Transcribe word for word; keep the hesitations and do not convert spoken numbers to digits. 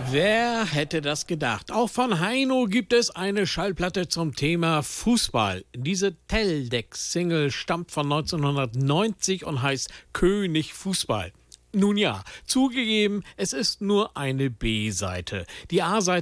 Wer hätte das gedacht? Auch von Heino gibt es eine Schallplatte zum Thema Fußball. Diese Teldec-Single stammt von neunzehnhundertneunzig und heißt König Fußball. Nun ja, zugegeben, es ist nur eine B-Seite. Die A-Seite